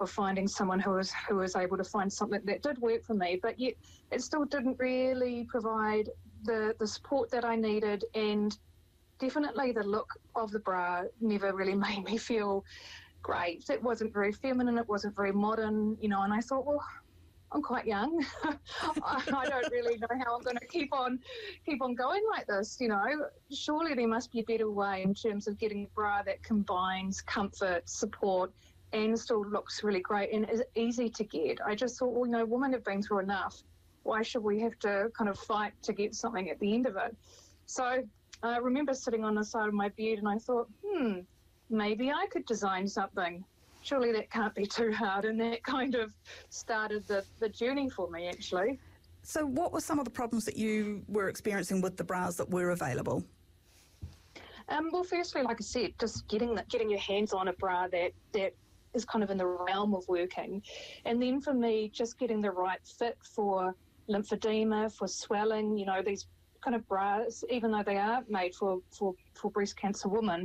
of finding someone who was able to find something that did work for me, but yet it still didn't really provide the support that I needed, and definitely the look of the bra never really made me feel great. It wasn't very feminine, it wasn't very modern, and I thought, well, I'm quite young. I don't really know how I'm going to keep on going like this, Surely there must be a better way in terms of getting a bra that combines comfort, support, and still looks really great and is easy to get. I just thought, well, women have been through enough. Why should we have to kind of fight to get something at the end of it? So I remember sitting on the side of my bed and I thought, maybe I could design something. Surely that can't be too hard, and that kind of started the journey for me, actually. So what were some of the problems that you were experiencing with the bras that were available? Well, firstly, like I said, just getting your hands on a bra that is kind of in the realm of working. And then for me, just getting the right fit for lymphedema, for swelling, these kind of bras, even though they are made for breast cancer women,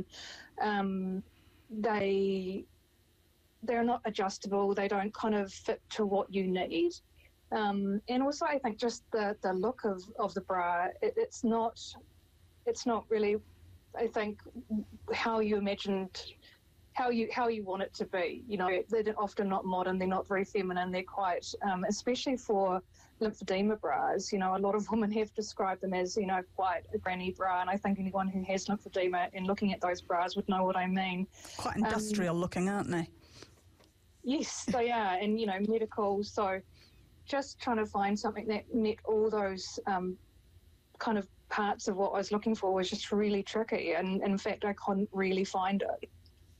they're not adjustable. They don't kind of fit to what you need. And also I think just the look of the bra, it's not really, I think, how you imagined, how you want it to be. They're often not modern, they're not very feminine, they're quite, especially for lymphedema bras, a lot of women have described them as, quite a granny bra, and I think anyone who has lymphedema and looking at those bras would know what I mean. Quite industrial looking, aren't they? Yes, they are, and, medical, so just trying to find something that met all those kind of parts of what I was looking for was just really tricky, and in fact I couldn't really find it.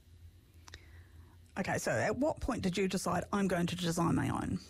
Okay, so at what point did you decide I'm going to design my own?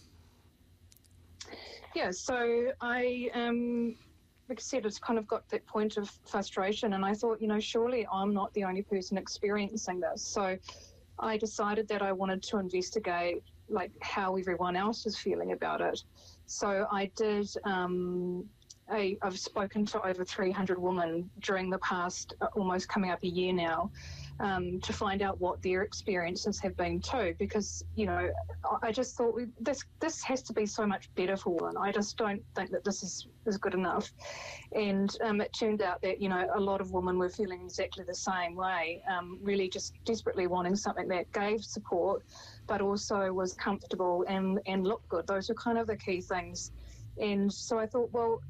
Yeah, so I, like I said, it's kind of got that point of frustration, and I thought, surely I'm not the only person experiencing this. So I decided that I wanted to investigate, how everyone else was feeling about it. So I did, I've spoken to over 300 women during the past almost coming up a year now, to find out what their experiences have been too, because, I just thought this has to be so much better for women. I just don't think that this is good enough. And it turned out that, a lot of women were feeling exactly the same way, really just desperately wanting something that gave support, but also was comfortable and looked good. Those are kind of the key things. And so I thought, well,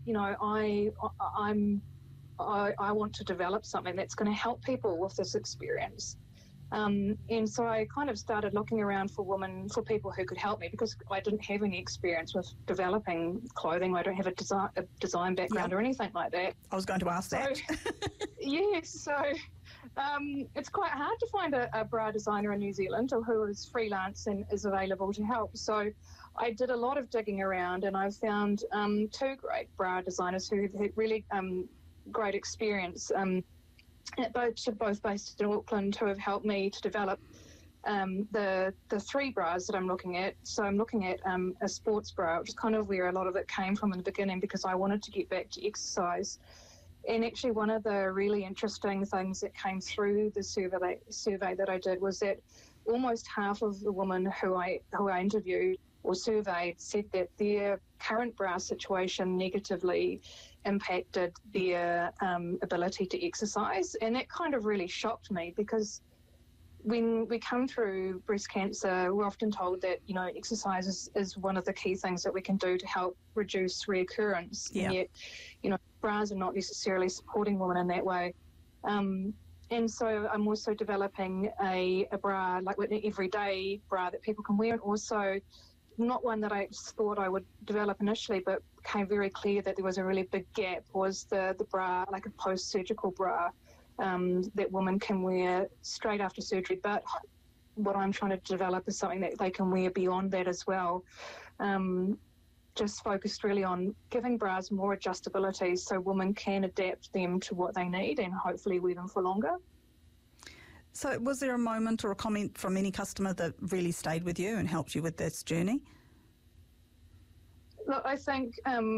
I want to develop something that's going to help people with this experience. And so I kind of started looking around for people who could help me, because I didn't have any experience with developing clothing. I don't have a design background or anything like that. I was going to ask that. Yes, so it's quite hard to find a bra designer in New Zealand or who is freelance and is available to help. So I did a lot of digging around, and I found two great bra designers who had really great experience, both based in Auckland, who have helped me to develop the three bras that I'm looking at. So I'm looking at a sports bra, which is kind of where a lot of it came from in the beginning, because I wanted to get back to exercise. And actually one of the really interesting things that came through the survey that I did was that almost half of the women who I interviewed or surveyed said that their current bra situation negatively impacted their ability to exercise. And that kind of really shocked me, because when we come through breast cancer, we're often told that, exercise is one of the key things that we can do to help reduce reoccurrence. Yeah. And yet, bras are not necessarily supporting women in that way. And so I'm also developing a bra, like an everyday bra that people can wear, and also not one that I thought I would develop initially, but became very clear that there was a really big gap, was the bra, like a post-surgical bra that women can wear straight after surgery. But what I'm trying to develop is something that they can wear beyond that as well. Just focused really on giving bras more adjustability so women can adapt them to what they need and hopefully wear them for longer. So was there a moment or a comment from any customer that really stayed with you and helped you with this journey? Look, I think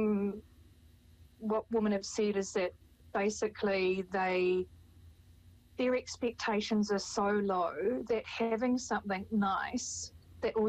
what women have said is that basically their expectations are so low that having something nice that